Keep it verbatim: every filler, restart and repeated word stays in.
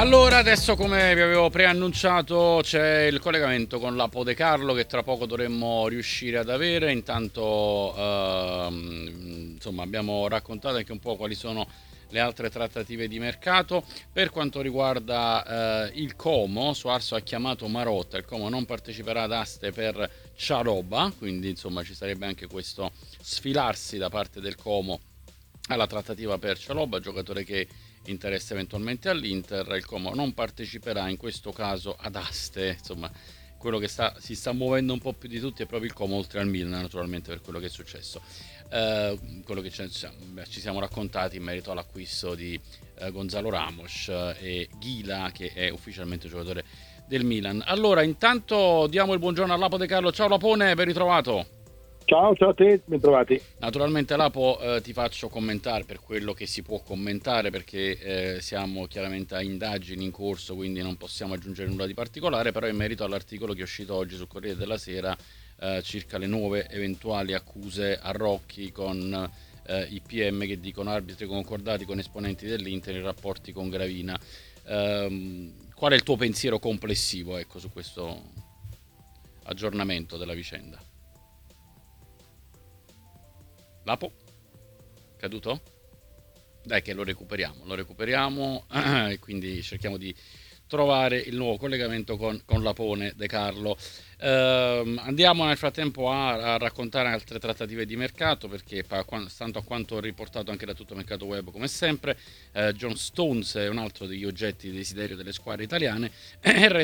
Allora, adesso come vi avevo preannunciato c'è il collegamento con l'Apo De Carlo che tra poco dovremmo riuscire ad avere. Intanto ehm, insomma abbiamo raccontato anche un po' quali sono le altre trattative di mercato. Per quanto riguarda eh, il Como, Suarso ha chiamato Marotta, il Como non parteciperà ad aste per Ciaroba, quindi insomma ci sarebbe anche questo sfilarsi da parte del Como alla trattativa per Cialobba, giocatore che interessa eventualmente all'Inter. Il Como non parteciperà in questo caso ad aste, insomma quello che sta, si sta muovendo un po' più di tutti è proprio il Como, oltre al Milan naturalmente, per quello che è successo, eh, quello che ci, ci siamo raccontati in merito all'acquisto di eh, Gonzalo Ramos eh, e Ghila, che è ufficialmente giocatore del Milan. Allora intanto diamo il buongiorno a Lapo De Carlo. Ciao Lapone, ben ritrovato. Ciao, ciao a te, ben trovati. Naturalmente Lapo, eh, ti faccio commentare per quello che si può commentare, perché eh, siamo chiaramente a indagini in corso, quindi non possiamo aggiungere nulla di particolare, però in merito all'articolo che è uscito oggi sul Corriere della Sera eh, circa le nuove eventuali accuse a Rocchi con eh, i P M che dicono arbitri concordati con esponenti dell'Inter in rapporti con Gravina. Ehm, qual è il tuo pensiero complessivo, ecco, su questo aggiornamento della vicenda? Lapo? Caduto? Dai che lo recuperiamo, lo recuperiamo e quindi cerchiamo di trovare il nuovo collegamento con, con Lapone De Carlo. Ehm, andiamo nel frattempo a, a raccontare altre trattative di mercato, perché stando a quanto riportato anche da Tutto Mercato Web come sempre, eh, John Stones è un altro degli oggetti di desiderio delle squadre italiane e